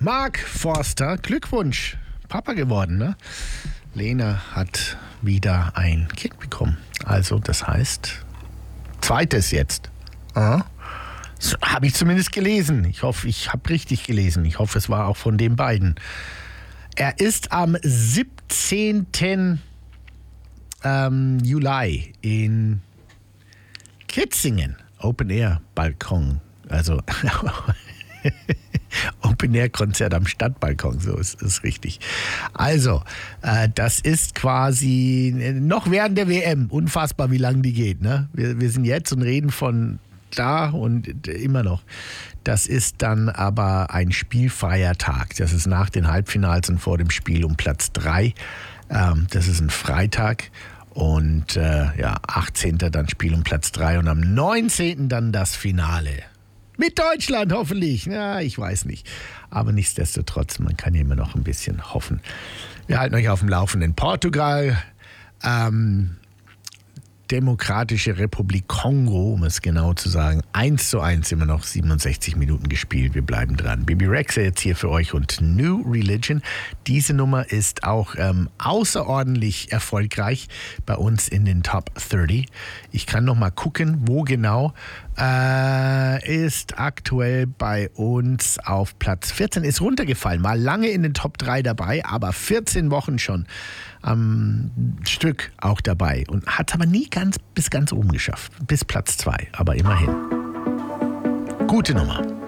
Mark Forster, Glückwunsch, Papa geworden, ne? Lena hat wieder ein Kind bekommen. Also, das heißt, zweites jetzt. So, habe ich zumindest gelesen. Ich hoffe, ich habe richtig gelesen. Ich hoffe, es war auch von den beiden. Er ist am 17. Juli in Kitzingen. Open-Air-Balkon. Also Open-Air-Konzert am Stadtbalkon, so ist richtig. Also, das ist quasi noch während der WM. Unfassbar, wie lange die geht. Ne? Wir sind jetzt und reden von da und immer noch. Das ist dann aber ein spielfreier Tag. Das ist nach den Halbfinals und vor dem Spiel um Platz 3. Das ist ein Freitag. Und 18. dann Spiel um Platz 3 und am 19. dann das Finale. Mit Deutschland hoffentlich. Ja, ich weiß nicht. Aber nichtsdestotrotz, man kann ja immer noch ein bisschen hoffen. Wir halten euch auf dem Laufenden. Portugal, Demokratische Republik Kongo, um es genau zu sagen. 1:1 immer noch 67 Minuten gespielt. Wir bleiben dran. Bibi Rexha jetzt hier für euch und New Religion. Diese Nummer ist auch außerordentlich erfolgreich bei uns in den Top 30. Ich kann noch mal gucken, wo genau. Ist aktuell bei uns auf Platz 14. Ist runtergefallen. War lange in den Top 3 dabei, aber 14 Wochen schon am Stück auch dabei. Und hat es aber nie bis ganz oben geschafft. Bis Platz 2, aber immerhin. Gute Nummer.